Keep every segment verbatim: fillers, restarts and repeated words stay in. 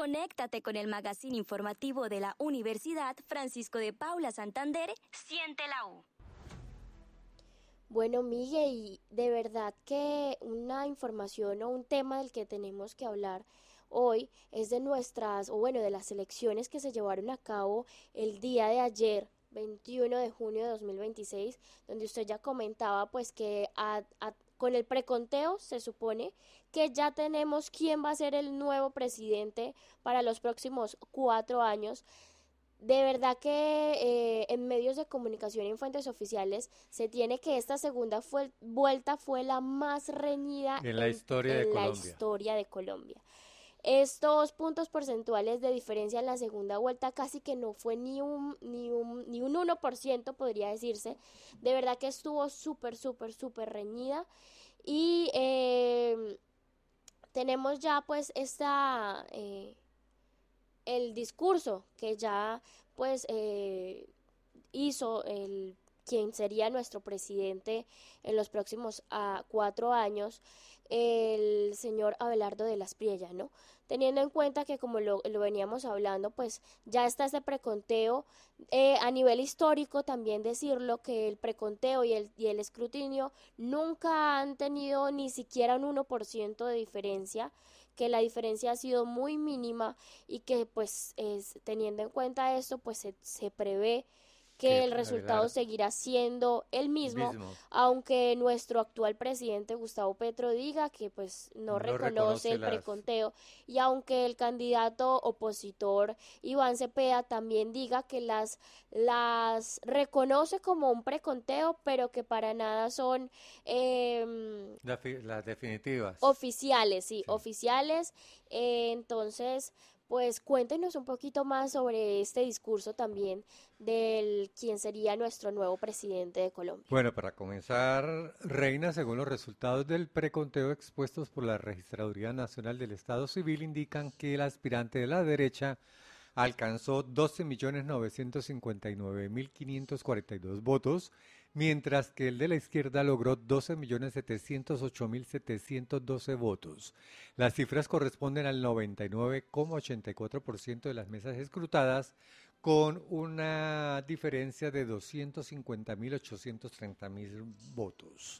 Conéctate con el magazine informativo de la Universidad Francisco de Paula Santander, Siente la U. Bueno, Miguel, y de verdad que una información o un tema del que tenemos que hablar hoy es de nuestras, o bueno, de las elecciones que se llevaron a cabo el día de ayer, veintiuno de junio de dos mil veintiséis, donde usted ya comentaba pues que a, a, con el preconteo se supone que ya tenemos quién va a ser el nuevo presidente para los próximos cuatro años. De verdad que eh, en medios de comunicación y en fuentes oficiales se tiene que esta segunda fue, vuelta fue la más reñida en la en, historia de en la Colombia. historia de Colombia. Estos puntos porcentuales de diferencia en la segunda vuelta casi que no fue ni un, ni un, ni un uno por ciento, podría decirse. De verdad que estuvo súper, súper, súper reñida. Y eh, tenemos ya pues esta... Eh, el discurso que ya pues eh, hizo el quien sería nuestro presidente en los próximos uh, cuatro años, el señor Abelardo de las Priella, ¿no? Teniendo en cuenta que como lo, lo veníamos hablando, pues ya está ese preconteo, eh, a nivel histórico también decirlo que el preconteo y el, y el escrutinio nunca han tenido ni siquiera un uno por ciento de diferencia, que la diferencia ha sido muy mínima y que pues es, teniendo en cuenta esto, pues se, se prevé que, que el resultado Abelardo seguirá siendo el mismo, mismo, aunque nuestro actual presidente Gustavo Petro diga que pues no, no reconoce, reconoce el las... preconteo, y aunque el candidato opositor Iván Cepeda también diga que las, las reconoce como un preconteo, pero que para nada son eh, las, las definitivas. Oficiales, sí, sí. oficiales, eh, entonces... Pues cuéntenos un poquito más sobre este discurso también del quién sería nuestro nuevo presidente de Colombia. Bueno, para comenzar, Reina, según los resultados del preconteo expuestos por la Registraduría Nacional del Estado Civil, indican que el aspirante de la derecha alcanzó doce millones novecientos cincuenta y nueve mil quinientos cuarenta y dos votos, mientras que el de la izquierda logró doce millones setecientos ocho mil setecientos doce votos. Las cifras corresponden al noventa y nueve coma ochenta y cuatro por ciento de las mesas escrutadas, con una diferencia de doscientos cincuenta mil ochocientos treinta mil votos.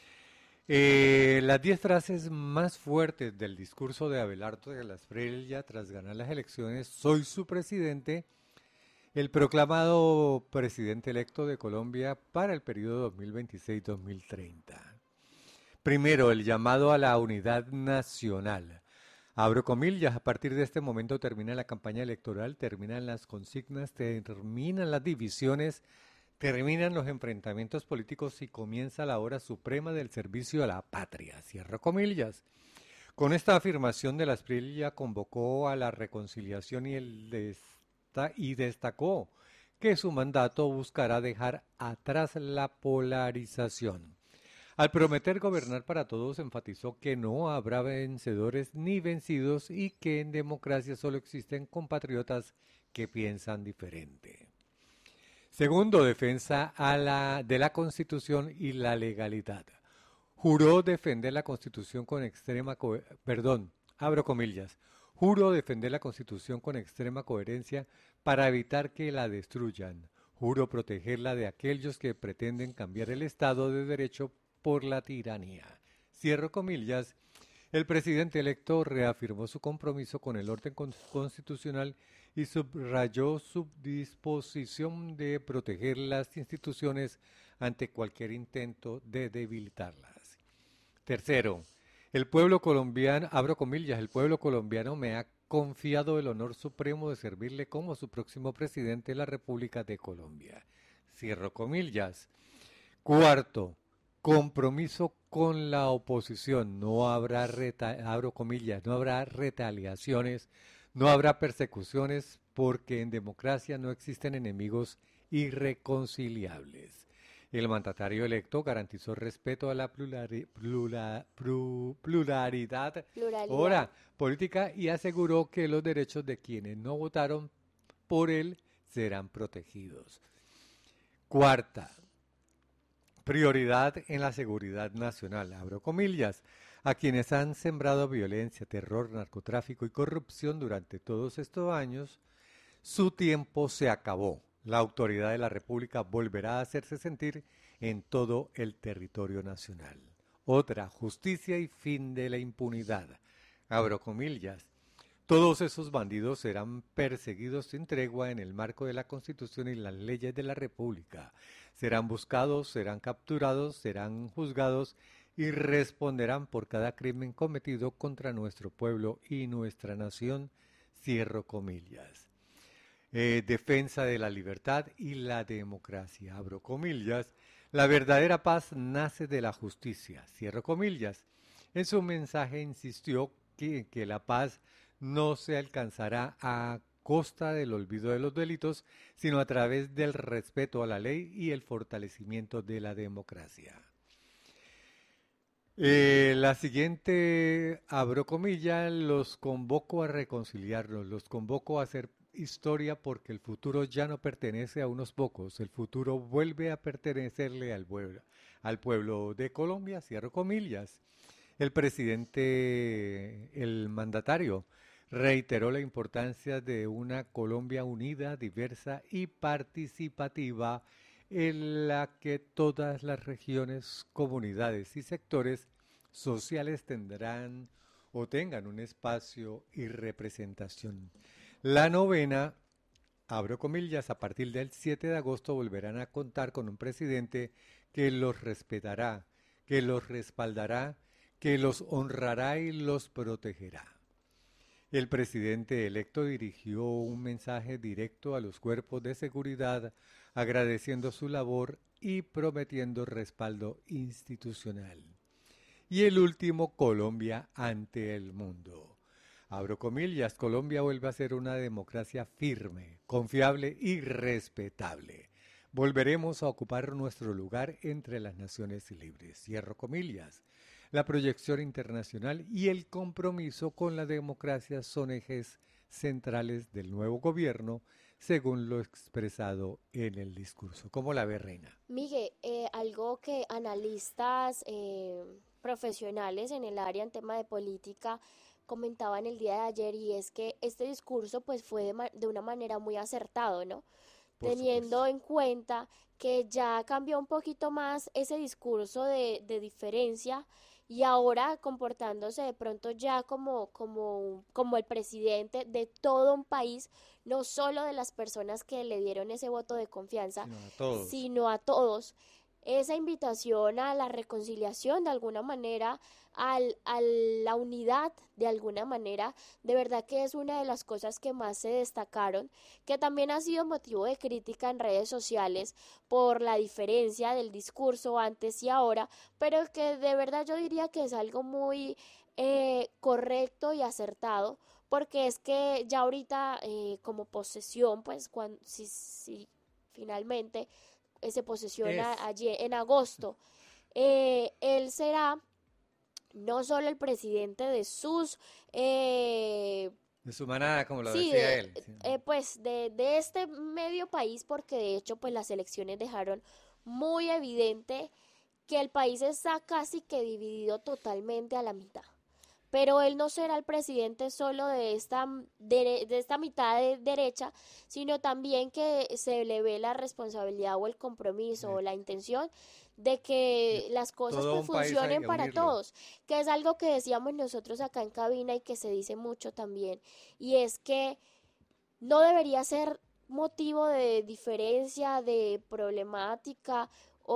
Eh, las diez frases más fuertes del discurso de Abelardo de las Priella tras ganar las elecciones: soy su presidente, el proclamado presidente electo de Colombia para el periodo dos mil veintiséis a dos mil treinta. Primero, el llamado a la unidad nacional. Abro comillas, a partir de este momento termina la campaña electoral, terminan las consignas, terminan las divisiones, terminan los enfrentamientos políticos y comienza la hora suprema del servicio a la patria. Cierro comillas. Con esta afirmación de las Priella convocó a la reconciliación y, el desta- y destacó que su mandato buscará dejar atrás la polarización. Al prometer gobernar para todos, enfatizó que no habrá vencedores ni vencidos y que en democracia solo existen compatriotas que piensan diferente. Segundo, defensa a la, de la Constitución y la legalidad. Juró defender la Constitución con extrema, co- perdón, abro comillas, juró defender la Constitución con extrema coherencia para evitar que la destruyan. Juro protegerla de aquellos que pretenden cambiar el Estado de Derecho por la tiranía. Cierro comillas. El presidente electo reafirmó su compromiso con el orden constitucional y subrayó su disposición de proteger las instituciones ante cualquier intento de debilitarlas. Tercero, el pueblo colombiano, abro comillas, el pueblo colombiano me ha confiado el honor supremo de servirle como su próximo presidente de la República de Colombia. Cierro comillas. Cuarto, compromiso con la oposición. No habrá, reta, abro comillas, no habrá retaliaciones, no habrá persecuciones, porque en democracia no existen enemigos irreconciliables. El mandatario electo garantizó respeto a la plurali, plura, plu, pluralidad, pluralidad. Ahora, política y aseguró que los derechos de quienes no votaron por él serán protegidos. Cuarta, prioridad en la seguridad nacional, abro comillas. A quienes han sembrado violencia, terror, narcotráfico y corrupción durante todos estos años, su tiempo se acabó. La autoridad de la República volverá a hacerse sentir en todo el territorio nacional. Otra, justicia y fin de la impunidad. Abro comillas. Todos esos bandidos serán perseguidos sin tregua en el marco de la Constitución y las leyes de la República. Serán buscados, serán capturados, serán juzgados y responderán por cada crimen cometido contra nuestro pueblo y nuestra nación. Cierro comillas. Eh, defensa de la libertad y la democracia. Abro comillas. La verdadera paz nace de la justicia. Cierro comillas. En su mensaje insistió que, que la paz no se alcanzará a costa del olvido de los delitos, sino a través del respeto a la ley y el fortalecimiento de la democracia. Eh, la siguiente, abro comillas, los convoco a reconciliarnos, los convoco a hacer historia porque el futuro ya no pertenece a unos pocos, el futuro vuelve a pertenecerle al pueblo, al pueblo de Colombia, cierro comillas. El presidente, el mandatario, reiteró la importancia de una Colombia unida, diversa y participativa en la que todas las regiones, comunidades y sectores sociales tendrán o tengan un espacio y representación. La novena, abro comillas, a partir del siete de agosto volverán a contar con un presidente que los respetará, que los respaldará, que los honrará y los protegerá. El presidente electo dirigió un mensaje directo a los cuerpos de seguridad, agradeciendo su labor y prometiendo respaldo institucional. Y el último, Colombia ante el mundo. Abro comillas, Colombia vuelve a ser una democracia firme, confiable y respetable. Volveremos a ocupar nuestro lugar entre las naciones libres. Cierro comillas. La proyección internacional y el compromiso con la democracia son ejes centrales del nuevo gobierno, según lo expresado en el discurso. ¿Cómo la ve, Reina? Miguel, eh, algo que analistas eh, profesionales en el área en tema de política comentaban el día de ayer, y es que este discurso pues fue de, ma- de una manera muy acertado, ¿no? Por Teniendo supuesto. en cuenta que ya cambió un poquito más ese discurso de, de diferencia, y ahora comportándose de pronto ya como, como, como el presidente de todo un país, no solo de las personas que le dieron ese voto de confianza, Sino a todos. sino a todos. Esa invitación a la reconciliación de alguna manera, al, a la unidad de alguna manera, de verdad que es una de las cosas que más se destacaron, que también ha sido motivo de crítica en redes sociales por la diferencia del discurso antes y ahora, pero que de verdad yo diría que es algo muy eh, correcto y acertado, porque es que ya ahorita eh, como posesión, pues cuando, si, si finalmente eh, se posesiona Es ayer en agosto, eh, él será no solo el presidente de sus eh, de su manada, como lo sí, decía de, él. Sí. eh, pues de, de este medio país, porque de hecho pues las elecciones dejaron muy evidente que el país está casi que dividido totalmente a la mitad. Pero él no será el presidente solo de esta, de, de esta mitad de derecha, sino también que se le ve la responsabilidad o el compromiso De, o la intención de de que las cosas todo pues un país hay funcionen que para unirlo. todos, que es algo que decíamos nosotros acá en cabina y que se dice mucho también, y es que no debería ser motivo de diferencia, de problemática o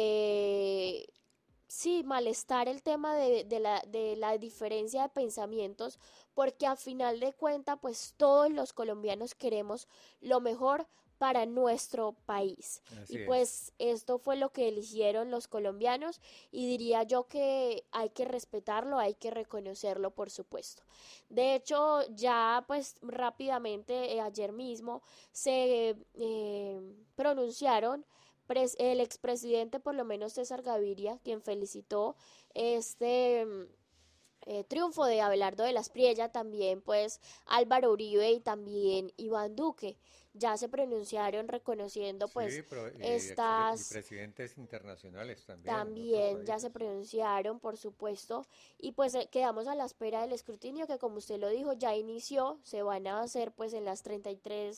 de, sí, malestar el tema de, de la, de la diferencia de pensamientos, porque a final de cuentas, pues todos los colombianos queremos lo mejor para nuestro país. Y Así es. pues esto fue lo que eligieron los colombianos, y diría yo que hay que respetarlo, hay que reconocerlo, por supuesto. De hecho, ya pues rápidamente eh, ayer mismo se eh, pronunciaron pres el expresidente, por lo menos César Gaviria, quien felicitó este eh, triunfo de Abelardo de la Espriella, también pues Álvaro Uribe y también Iván Duque ya se pronunciaron reconociendo pues Sí, pero, y, estas... y presidentes internacionales también. También ya se pronunciaron, por supuesto, y pues eh, quedamos a la espera del escrutinio que, como usted lo dijo, ya inició. Se van a hacer pues en las treinta y tres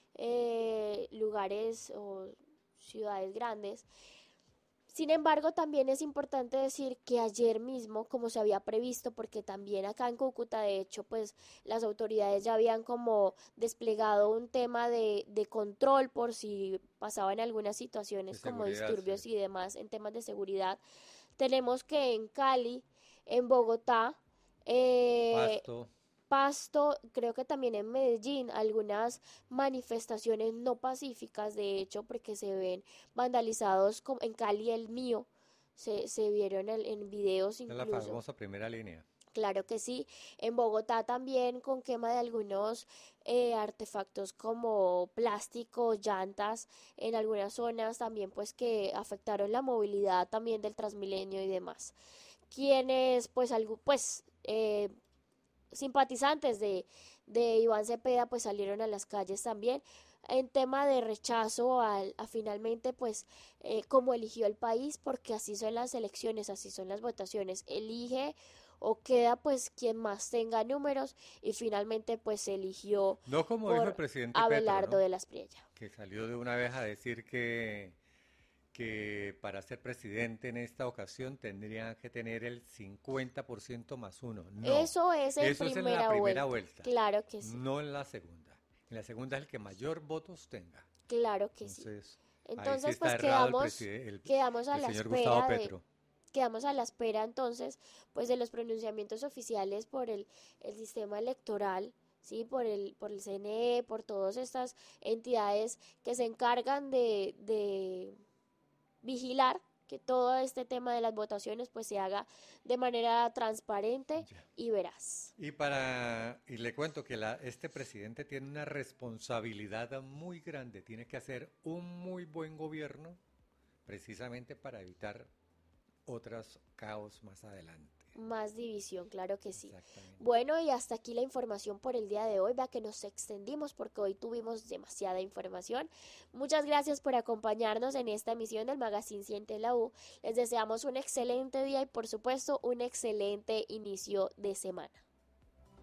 eh, lugares o ciudades grandes. Sin embargo, también es importante decir que ayer mismo, como se había previsto, porque también acá en Cúcuta, de hecho, pues las autoridades ya habían como desplegado un tema de, de control por si pasaban algunas situaciones como disturbios sí. y demás en temas de seguridad. Tenemos que en Cali, en Bogotá, eh, Pasto. Pasto, creo que también en Medellín, algunas manifestaciones no pacíficas, de hecho, porque se ven vandalizados, como en Cali el mío, se, se vieron en, en videos incluso. Es la famosa primera línea. Claro que sí, en Bogotá también con quema de algunos eh, artefactos como plástico, llantas, en algunas zonas también pues que afectaron la movilidad también del Transmilenio y demás. Quienes pues algo pues eh, simpatizantes de, de Iván Cepeda pues salieron a las calles también en tema de rechazo al, a finalmente pues eh, como eligió el país, porque así son las elecciones, así son las votaciones, elige o queda pues quien más tenga números, y finalmente pues se eligió no como por dijo el presidente Abelardo Petro, ¿no? de la Espriella, Que salió de una vez a decir que que para ser presidente en esta ocasión tendrían que tener el cincuenta por ciento más uno. No, eso es en eso es en primera la primera vuelta. vuelta, Claro que sí, no en la segunda. En la segunda es el que mayor votos tenga. claro que Entonces, sí. ahí sí Entonces está pues errado el, quedamos, preside- el, quedamos a el la señor Gustavo espera de, Petro. quedamos a la espera entonces pues de los pronunciamientos oficiales por el, el sistema electoral, sí, por el, por el C N E, por todas estas entidades que se encargan de, de vigilar que todo este tema de las votaciones pues se haga de manera transparente Ya. y veraz. Y para y le cuento que la, este presidente tiene una responsabilidad muy grande, tiene que hacer un muy buen gobierno precisamente para evitar otros caos más adelante. Más división, claro que sí. Exactamente. Bueno, y hasta aquí la información por el día de hoy. Vea que nos extendimos porque hoy tuvimos demasiada información. Muchas gracias por acompañarnos en esta emisión del Magazine Siente la U. Les deseamos un excelente día y por supuesto un excelente inicio de semana.